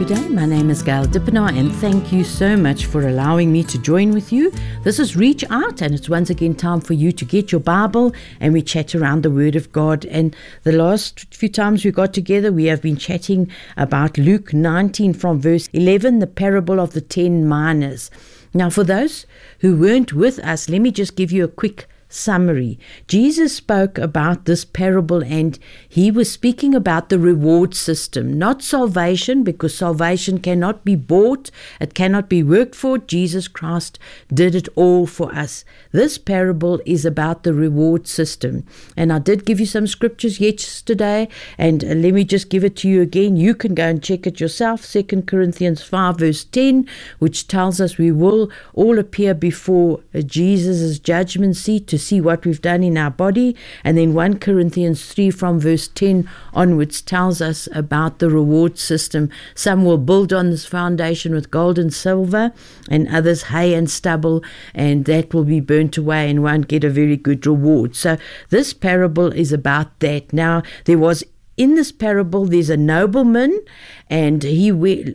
day. My name is Gail Dippenaar, and thank you so much for allowing me to join with you. This is Reach Out, and it's once again time for you to get your Bible and we chat around the Word of God. And the last few times we got together, we have been chatting about Luke 19 from verse 11, the parable of the 10 minas. Now, for those who weren't with us, let me just give you a quick summary. Jesus spoke about this parable, and he was speaking about the reward system, not salvation, because salvation cannot be bought, it cannot be worked for. Jesus Christ did it all for us. This parable is about the reward system, and I did give you some scriptures yesterday, and let me just give it to you again. You can go and check it yourself. 2 Corinthians 5 verse 10, which tells us we will all appear before Jesus' judgment seat to see what we've done in our body. And then 1 Corinthians 3 from verse 10 onwards tells us about the reward system. Some will build on this foundation with gold and silver, and others hay and stubble, and that will be burnt away and won't get a very good reward. So this parable is about that. Now, in this parable, there's a nobleman, and he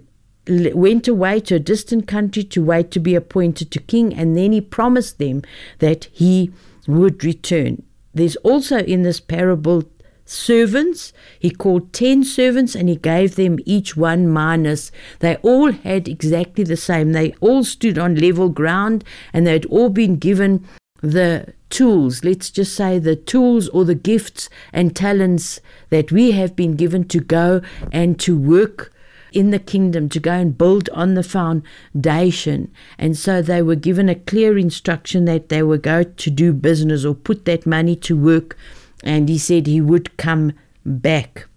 went away to a distant country to wait to be appointed to king, and then he promised them that he would return. There's also in this parable servants. He called 10 servants, and he gave them each 1 minas. They all had exactly the same. They all stood on level ground, and they'd all been given the tools, let's just say the tools or the gifts and talents that we have been given to go and to work in the kingdom, to go and build on the foundation. And so they were given a clear instruction that they were going to do business or put that money to work, and he said he would come back.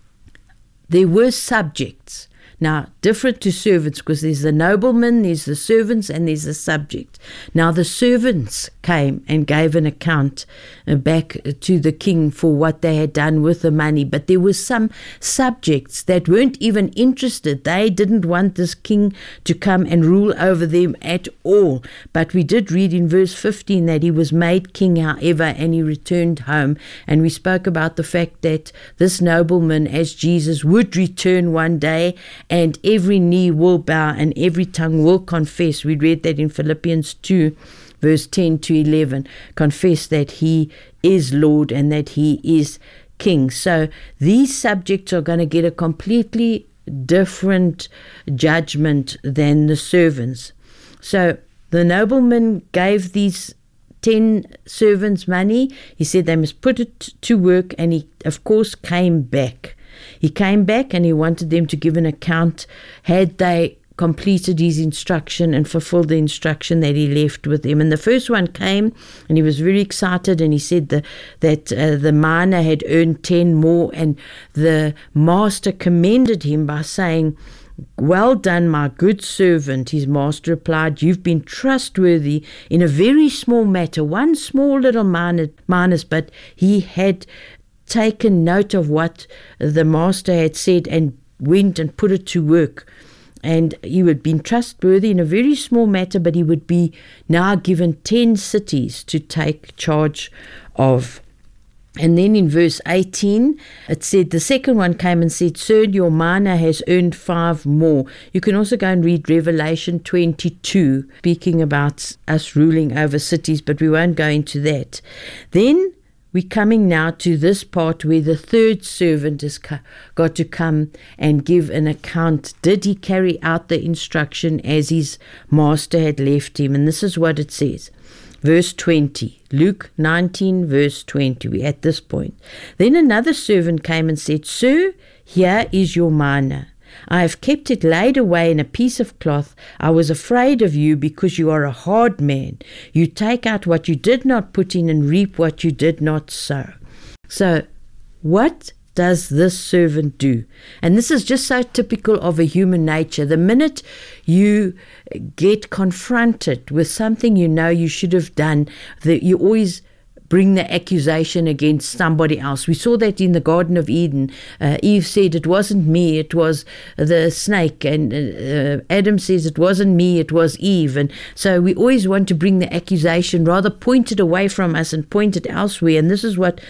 There were subjects. Now, different to servants, because there's the nobleman, there's the servants, and there's the subject. Now, the servants came and gave an account back to the king for what they had done with the money. But there were some subjects that weren't even interested. They didn't want this king to come and rule over them at all. But we did read in verse 15 that he was made king, however, and he returned home. And we spoke about the fact that this nobleman, as Jesus, would return one day, and every knee will bow and every tongue will confess. We read that in Philippians 2, verse 10 to 11. Confess that he is Lord and that he is King. So these subjects are going to get a completely different judgment than the servants. So the nobleman gave these 10 servants money. He said they must put it to work, and he, of course, came back. He came back and he wanted them to give an account had they completed his instruction and fulfilled the instruction that he left with them. And the first one came, and he was very excited, and he said that the mina had earned 10 more, and the master commended him by saying, "Well done, my good servant." His master replied, "You've been trustworthy in a very small matter, one small little minas," but he had taken note of what the master had said and went and put it to work. And he would have been trustworthy in a very small matter, but he would be now given 10 cities to take charge of. And then in verse 18, it said, the second one came and said, "Sir, your mina has earned 5 more. You can also go and read Revelation 22, speaking about us ruling over cities, but we won't go into that. Then we're coming now to this part where the third servant has got to come and give an account. Did he carry out the instruction as his master had left him? And this is what it says. Verse 20, Luke 19, verse 20, we're at this point. Then another servant came and said, "Sir, here is your mina. I have kept it laid away in a piece of cloth. I was afraid of you because you are a hard man. You take out what you did not put in and reap what you did not sow." So what does this servant do? And this is just so typical of a human nature. The minute you get confronted with something you know you should have done, that you always bring the accusation against somebody else. We saw that in the Garden of Eden. Eve said, "It wasn't me, it was the snake." And Adam says, "It wasn't me, it was Eve." And so we always want to bring the accusation, rather point it away from us and point it elsewhere. And this is what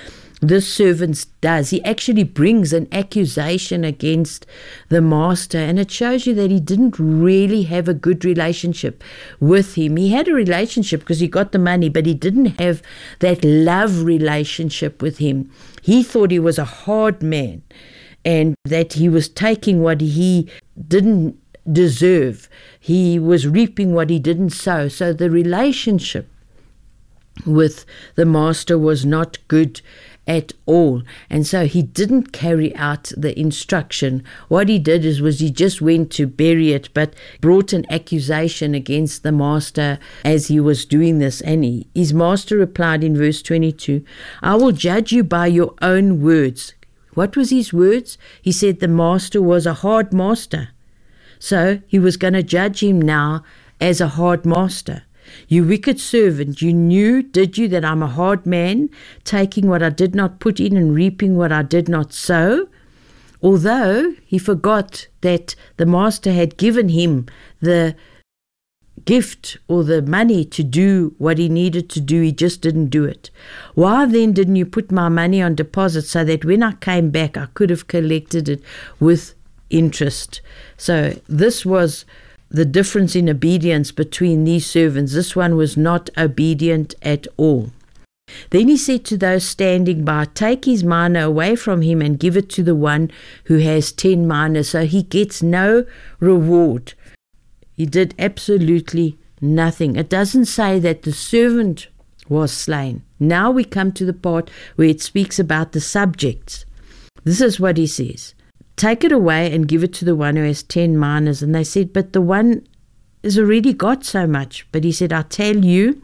this servant does. He actually brings an accusation against the master, and it shows you that he didn't really have a good relationship with him. He had a relationship because he got the money, but he didn't have that love relationship with him. He thought he was a hard man and that he was taking what he didn't deserve. He was reaping what he didn't sow. So the relationship with the master was not good at all, and so he didn't carry out the instruction. What he did was he just went to bury it, but brought an accusation against the master as he was doing this. And his master replied in verse 22, "I will judge you by your own words." What was his words? He said the master was a hard master, so he was going to judge him now as a hard master. "You wicked servant, you knew, did you, that I'm a hard man, taking what I did not put in and reaping what I did not sow?" Although he forgot that the master had given him the gift or the money to do what he needed to do, he just didn't do it. "Why then didn't you put my money on deposit so that when I came back I could have collected it with interest?" So this was the difference in obedience between these servants. This one was not obedient at all. Then he said to those standing by, "Take his mina away from him and give it to the one who has 10 minas." So he gets no reward. He did absolutely nothing. It doesn't say that the servant was slain. Now we come to the part where it speaks about the subjects. This is what he says. "Take it away and give it to the one who has 10 minas." And they said, "But the one has already got so much." But he said, I tell you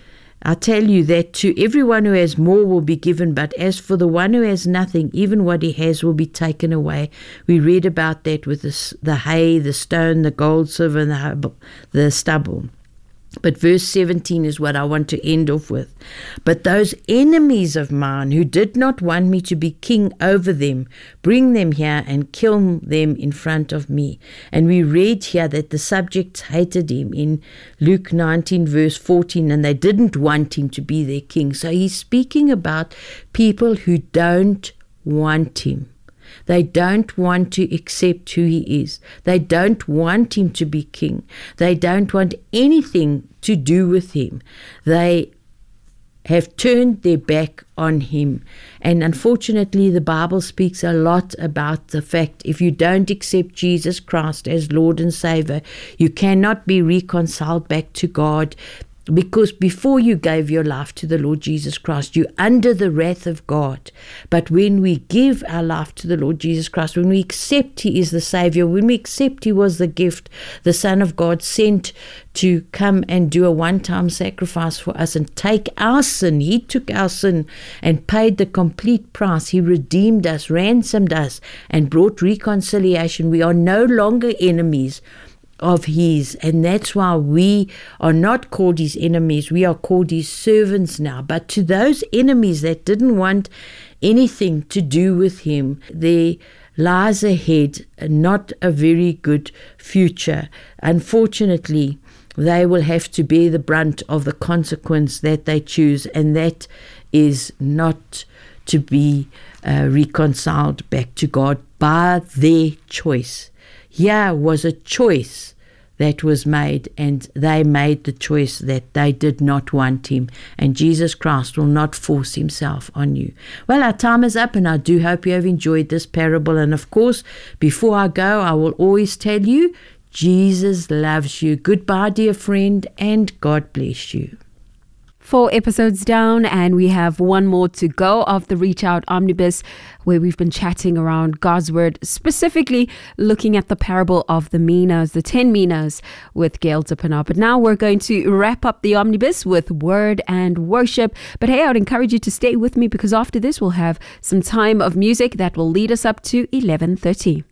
that to everyone who has more will be given, but as for the one who has nothing, even what he has will be taken away." We read about that with the hay, the stone, the gold, silver, and the stubble. But verse 17 is what I want to end off with. "But those enemies of mine who did not want me to be king over them, bring them here and kill them in front of me." And we read here that the subjects hated him in Luke 19 verse 14, and they didn't want him to be their king. So he's speaking about people who don't want him. They don't want to accept who he is. They don't want him to be king. They don't want anything to do with him. They have turned their back on him. And unfortunately, the Bible speaks a lot about the fact if you don't accept Jesus Christ as Lord and Savior, you cannot be reconciled back to God. Because before you gave your life to the Lord Jesus Christ, you're under the wrath of God. But when we give our life to the Lord Jesus Christ, when we accept he is the Savior, when we accept he was the gift, the Son of God sent to come and do a one-time sacrifice for us and take our sin. He took our sin and paid the complete price. He redeemed us, ransomed us, and brought reconciliation. We are no longer enemies of his, and that's why we are not called his enemies. We are called his servants now. But to those enemies that didn't want anything to do with him, there lies ahead not a very good future. Unfortunately, they will have to bear the brunt of the consequence that they choose, and that is not to be reconciled back to God by their choice. Here was a choice that was made, and they made the choice that they did not want him, and Jesus Christ will not force himself on you. Well, our time is up, and I do hope you have enjoyed this parable. And of course, before I go, I will always tell you, Jesus loves you. Goodbye, dear friend, and God bless you. 4 episodes down, and we have one more to go of the Reach Out Omnibus, where we've been chatting around God's Word, specifically looking at the parable of the minas, the 10 minas, with Gail Dippenaar. But now we're going to wrap up the Omnibus with Word and Worship. But hey, I would encourage you to stay with me, because after this we'll have some time of music that will lead us up to 11:30.